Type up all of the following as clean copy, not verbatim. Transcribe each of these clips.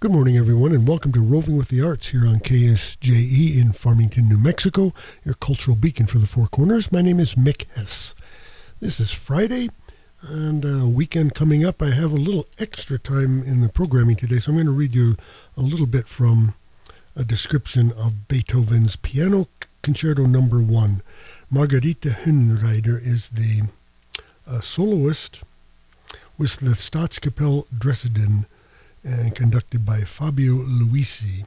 Good morning, everyone, and welcome to Roving with the Arts here on KSJE in Farmington, New Mexico, your cultural beacon for the Four Corners. My name is Mick Hess. This is Friday, and a weekend coming up. I have a little extra time in the programming today, so I'm going to read you a little bit from a description of Beethoven's Piano Concerto No. 1. Margarita Höhenreiter is the soloist with the Staatskapelle Dresden, and conducted by Fabio Luisi.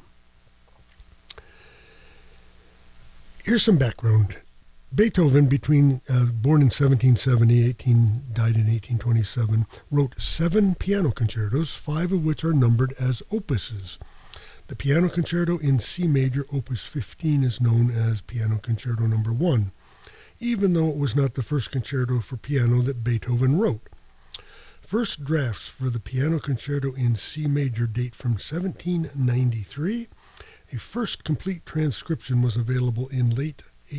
Here's some background. Beethoven, born in 1770, died in 1827, wrote 7 piano concertos, 5 of which are numbered as opuses. The Piano Concerto in C major, opus 15, is known as Piano Concerto No. 1, even though it was not the first concerto for piano that Beethoven wrote. First drafts for the Piano Concerto in C major date from 1793. A first complete transcription was available in late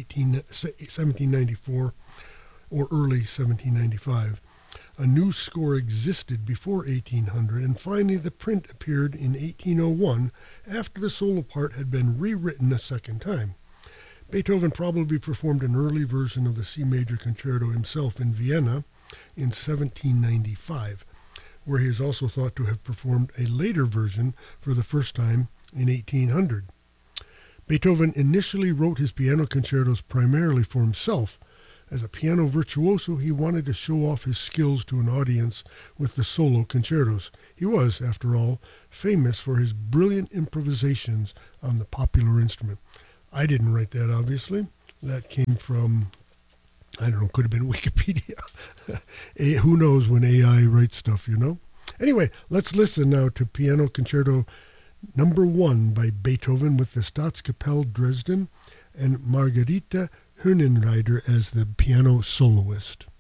1794 or early 1795. A new score existed before 1800, and finally the print appeared in 1801 after the solo part had been rewritten a second time. Beethoven probably performed an early version of the C major concerto himself in Vienna in 1795, where he is also thought to have performed a later version for the first time in 1800. Beethoven initially wrote his piano concertos primarily for himself. As a piano virtuoso, he wanted to show off his skills to an audience with the solo concertos. He was, after all, famous for his brilliant improvisations on the popular instrument. I didn't write that, obviously. That came from, I don't know, could have been Wikipedia. Who knows when AI writes stuff, you know? Anyway, let's listen now to Piano Concerto No. 1 by Beethoven with the Staatskapelle Dresden and Margarita Höhenreiter as the piano soloist.